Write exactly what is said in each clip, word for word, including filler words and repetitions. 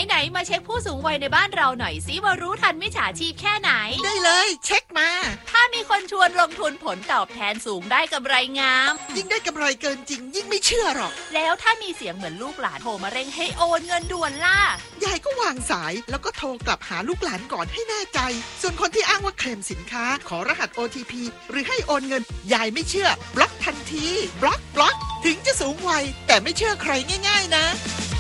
ไหนๆมาเช็คผู้สูงวัยในบ้านเราหน่อยสิว่ารู้ทันมิจฉาชีพแค่ไหนได้เลยเช็คมาถ้ามีคนชวนลงทุนผลตอบแทนสูงได้กำไรงามยิ่งได้กำไรเกินจริงยิ่งไม่เชื่อหรอกแล้วถ้ามีเสียงเหมือนลูกหลานโทรมาเร่งให้โอนเงินด่วนล่ะยายก็วางสายแล้วก็โทรกลับหาลูกหลานก่อนให้แน่ใจส่วนคนที่อ้างว่าเคลมสินค้าขอรหัส โอ ที พี หรือให้โอนเงินยายไม่เชื่อบล็อกทันทีบล็อกบล็อกถึงจะสูงวัยแต่ไม่เชื่อใครง่ายๆนะ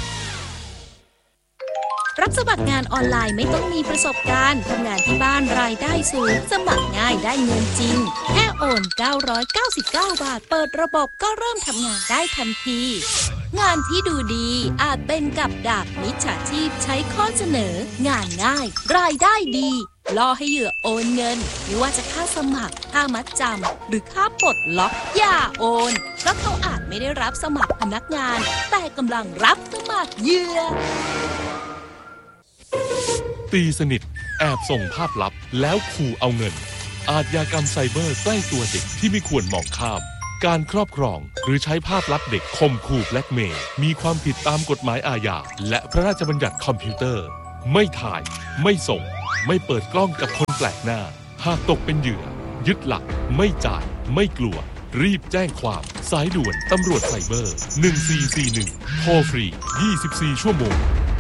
รับสมัครงานออนไลน์ไม่ต้องมีประสบการณ์ทำงานที่บ้านรายได้สูงสมัครง่ายได้เงินจริงแค่โอนเก้าร้อยเก้าสิบเก้าบาทเปิดระบบก็เริ่มทำงานได้ทันทีงานที่ดูดีอาจเป็นกับดักมิจฉาชีพใช้ข้อเสนองานง่ายรายได้ดีล่อให้เหยื่อโอนเงินไม่ว่าจะค่าสมัครค่ามัดจำหรือค่าปลดล็อกอย่าโอนเพราะเขาอาจไม่ได้รับสมัครพนักงานแต่กำลังรับสมัครเหยื่อตีสนิทแอบส่งภาพลับแล้วขู่เอาเงินอาชญากรรมไซเบอร์ใกล้ตัวเด็กที่ไม่ควรมองข้ามการครอบครองหรือใช้ภาพลับเด็กข่มขู่แบล็กเมย์มีความผิดตามกฎหมายอาญาและพระราชบัญญัติคอมพิวเตอร์ไม่ถ่ายไม่ส่งไม่เปิดกล้องกับคนแปลกหน้าหากตกเป็นเหยื่อยึดหลักไม่จ่ายไม่กลัวรีบแจ้งความสายด่วนตำรวจไซเบอร์หนึ่งสี่สี่หนึ่งโทรฟรียี่สิบสี่ชั่วโมง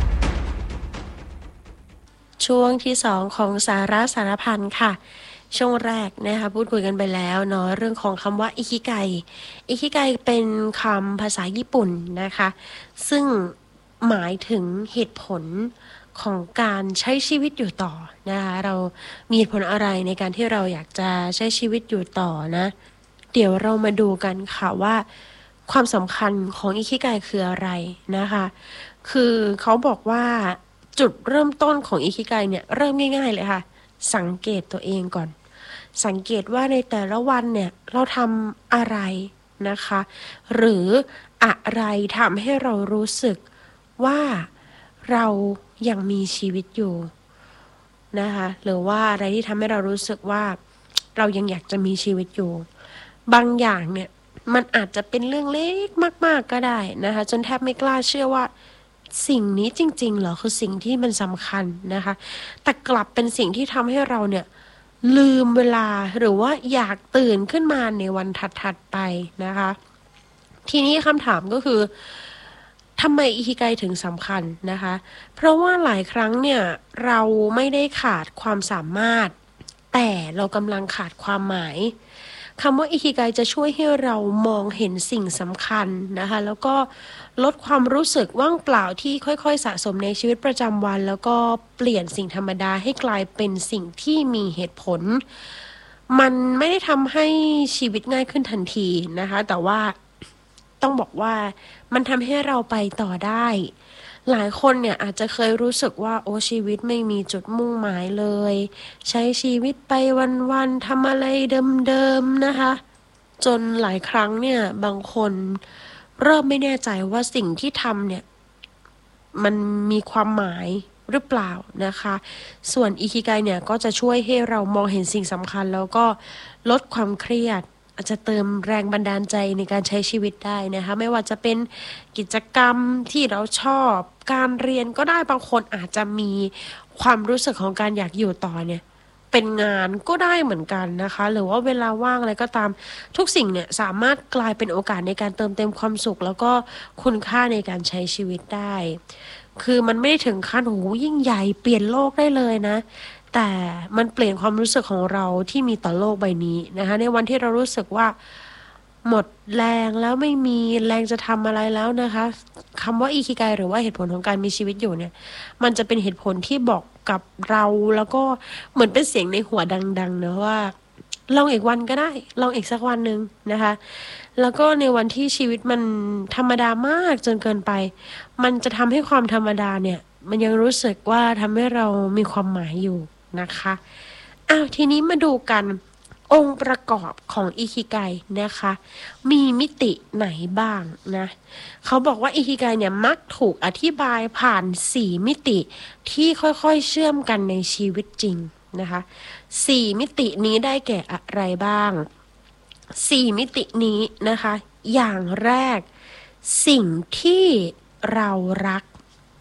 ช่วงที่สองของสาระสารพันค่ะช่วงแรกนะคะพูดคุยกันไปแล้วเนาะเรื่องของคำว่าอิคิไกอิคิไกเป็นคำภาษาญี่ปุ่นนะคะซึ่งหมายถึงเหตุผลของการใช้ชีวิตอยู่ต่อนะคะเรามีเหตุผลอะไรในการที่เราอยากจะใช้ชีวิตอยู่ต่อนะเดี๋ยวเรามาดูกันค่ะว่าความสำคัญของอิคิไกคืออะไรนะคะคือเขาบอกว่าจุดเริ่มต้นของอิคิไกเนี่ยเริ่มง่ายๆเลยค่ะสังเกตตัวเองก่อนสังเกตว่าในแต่ละวันเนี่ยเราทำอะไรนะคะหรืออะไรทำให้เรารู้สึกว่าเรายังมีชีวิตอยู่นะคะหรือว่าอะไรที่ทำให้เรารู้สึกว่าเรายังอยากจะมีชีวิตอยู่บางอย่างเนี่ยมันอาจจะเป็นเรื่องเล็กมากๆก็ได้นะคะจนแทบไม่กล้าเชื่อว่าสิ่งนี้จริงๆเหรอคือสิ่งที่มันสำคัญนะคะแต่กลับเป็นสิ่งที่ทำให้เราเนี่ยลืมเวลาหรือว่าอยากตื่นขึ้นมาในวันถัดๆไปนะคะทีนี้คำถามก็คือทำไมอิคิไกถึงสำคัญนะคะเพราะว่าหลายครั้งเนี่ยเราไม่ได้ขาดความสามารถแต่เรากำลังขาดความหมายคำว่าอิคิไกจะช่วยให้เรามองเห็นสิ่งสำคัญนะคะแล้วก็ลดความรู้สึกว่างเปล่าที่ค่อยๆสะสมในชีวิตประจำวันแล้วก็เปลี่ยนสิ่งธรรมดาให้กลายเป็นสิ่งที่มีเหตุผลมันไม่ได้ทำให้ชีวิตง่ายขึ้นทันทีนะคะแต่ว่าต้องบอกว่ามันทำให้เราไปต่อได้หลายคนเนี่ยอาจจะเคยรู้สึกว่าโอ้ชีวิตไม่มีจุดมุ่งหมายเลยใช้ชีวิตไปวันๆทำอะไรเดิมๆนะคะจนหลายครั้งเนี่ยบางคนเริ่มไม่แน่ใจว่าสิ่งที่ทำเนี่ยมันมีความหมายหรือเปล่านะคะส่วนอิคิไกเนี่ยก็จะช่วยให้เรามองเห็นสิ่งสำคัญแล้วก็ลดความเครียดอาจจะเติมแรงบันดาลใจในการใช้ชีวิตได้นะคะไม่ว่าจะเป็นกิจกรรมที่เราชอบการเรียนก็ได้บางคนอาจจะมีความรู้สึกของการอยากอยู่ต่อเนี่ยเป็นงานก็ได้เหมือนกันนะคะหรือว่าเวลาว่างอะไรก็ตามทุกสิ่งเนี่ยสามารถกลายเป็นโอกาสในการเติมเต็มความสุขแล้วก็คุณค่าในการใช้ชีวิตได้คือมันไม่ได้ถึงขั้นโหยิ่งใหญ่เปลี่ยนโลกได้เลยนะแต่มันเปลี่ยนความรู้สึกของเราที่มีต่อโลกใบนี้นะคะในวันที่เรารู้สึกว่าหมดแรงแล้วไม่มีแรงจะทำอะไรแล้วนะคะคำว่าอิคิไกหรือว่าเหตุผลของการมีชีวิตอยู่เนี่ยมันจะเป็นเหตุผลที่บอกกับเราแล้วก็เหมือนเป็นเสียงในหัวดังๆนะว่าลองอีกวันก็ได้ลองอีกสักวันนึงนะคะแล้วก็ในวันที่ชีวิตมันธรรมดามากจนเกินไปมันจะทำให้ความธรรมดาเนี่ยมันยังรู้สึกว่าทำให้เรามีความหมายอยู่นะคะอ้าวทีนี้มาดูกันองค์ประกอบของอิคิไกนะคะมีมิติไหนบ้างนะเขาบอกว่าอิคิไกเนี่ยมักถูกอธิบายผ่านสี่มิติที่ค่อยๆเชื่อมกันในชีวิตจริงนะคะสี่มิตินี้ได้แก่อะไรบ้างสี่มิตินี้นะคะอย่างแรกสิ่งที่เรารัก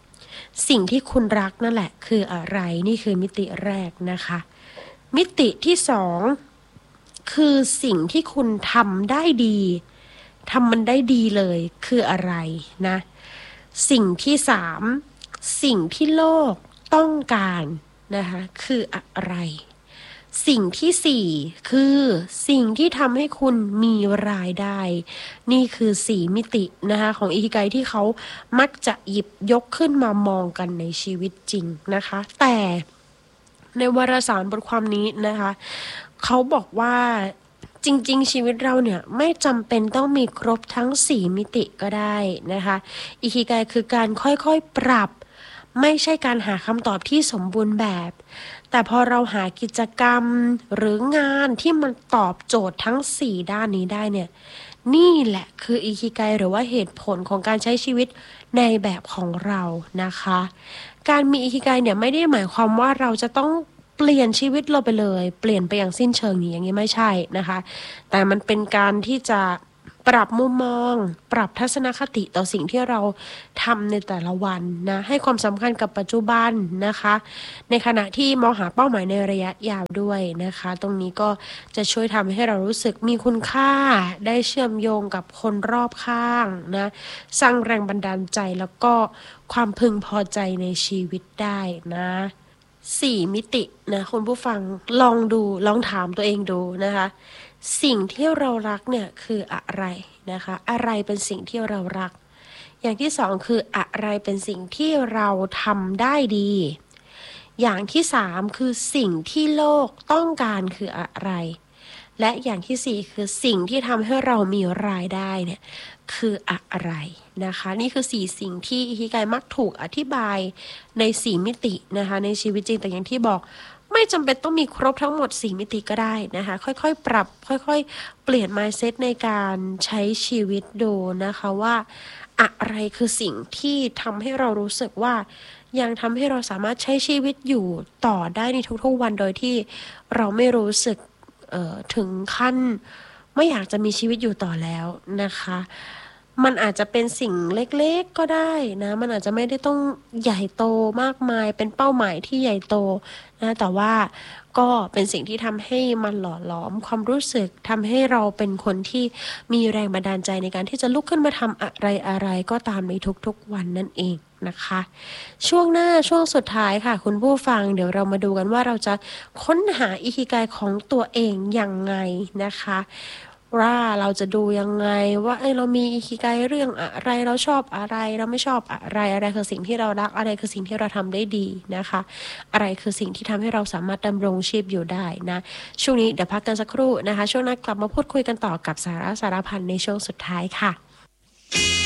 สิ่งที่คุณรักนั่นแหละคืออะไรนี่คือมิติแรกนะคะมิติที่สองคือสิ่งที่คุณทำได้ดีทำมันได้ดีเลยคืออะไรนะสิ่งที่สามสิ่งที่โลกต้องการนะคะคืออะไรสิ่งที่สี่คือสิ่งที่ทำให้คุณมีรายได้นี่คือสี่มิตินะคะของอิคิไกที่เขามักจะหยิบยกขึ้นมามองกันในชีวิตจริงนะคะแต่ในวารสารบทความนี้นะคะเขาบอกว่าจริงๆชีวิตเราเนี่ยไม่จำเป็นต้องมีครบทั้งสี่มิติก็ได้นะคะอิคิไกคือการค่อยๆปรับไม่ใช่การหาคำตอบที่สมบูรณ์แบบแต่พอเราหากิจกรรมหรืองานที่มันตอบโจทย์ทั้งสี่ด้านนี้ได้เนี่ยนี่แหละคืออิคิไกหรือว่าเหตุผลของการใช้ชีวิตในแบบของเรานะคะการมีอิคิไกเนี่ยไม่ได้หมายความว่าเราจะต้องเปลี่ยนชีวิตเราไปเลยเปลี่ยนไปอย่างสิ้นเชิงอย่างนี้ไม่ใช่นะคะแต่มันเป็นการที่จะปรับมุมมองปรับทัศนคติต่อสิ่งที่เราทำในแต่ละวันนะให้ความสำคัญกับปัจจุบันนะคะในขณะที่มองหาเป้าหมายในระยะยาวด้วยนะคะตรงนี้ก็จะช่วยทำให้เรารู้สึกมีคุณค่าได้เชื่อมโยงกับคนรอบข้างนะสร้างแรงบันดาลใจแล้วก็ความพึงพอใจในชีวิตได้นะสี่มิตินะคุณผู้ฟังลองดูลองถามตัวเองดูนะคะสิ่งที่เรารักเนี่ยคืออะไรนะคะอะไรเป็นสิ่งที่เรารักอย่างที่สองคืออะไรเป็นสิ่งที่เราทำได้ดีอย่างที่สามคือสิ่งที่โลกต้องการคืออะไรและอย่างที่สี่คือสิ่งที่ทำให้เรามีรายได้เนี่ยคืออะไรนะคะนี่คือสี่สิ่งที่อิคิไกมักถูกอธิบายในสี่มิตินะคะในชีวิตจริงแต่อย่างที่บอกไม่จำเป็นต้องมีครบทั้งหมดสี่มิติก็ได้นะคะค่อยๆปรับค่อยๆเปลี่ยน mindset ในการใช้ชีวิตดูนะคะว่าอะไรคือสิ่งที่ทำให้เรารู้สึกว่ายังทำให้เราสามารถใช้ชีวิตอยู่ต่อได้ในทุกๆวันโดยที่เราไม่รู้สึกเอ่อถึงขั้นไม่อยากจะมีชีวิตอยู่ต่อแล้วนะคะมันอาจจะเป็นสิ่งเล็กๆก็ได้นะมันอาจจะไม่ได้ต้องใหญ่โตมากมายเป็นเป้าหมายที่ใหญ่โตนะแต่ว่าก็เป็นสิ่งที่ทำให้มันหล่อหลอมความรู้สึกทำให้เราเป็นคนที่มีแรงบันดาลใจในการที่จะลุกขึ้นมาทำอะไรอะไรก็ตามในทุกๆวันนั่นเองนะคะช่วงหน้าช่วงสุดท้ายค่ะคุณผู้ฟังเดี๋ยวเรามาดูกันว่าเราจะค้นหาอิคิไกของตัวเองยังไงนะคะว่าเราจะดูยังไงว่าเอ้ยเรามีอิคิไกเรื่องอะไรเราชอบอะไรเราไม่ชอบอะไรอะไรคือสิ่งที่เรารักอะไรคือสิ่งที่เราทำได้ดีนะคะอะไรคือสิ่งที่ทำให้เราสามารถดำรงชีพอยู่ได้นะช่วงนี้เดี๋ยวพักกันสักครู่นะคะช่วงหน้ากลับมาพูดคุยกันต่อกับสาระสารพันในช่วงสุดท้ายค่ะ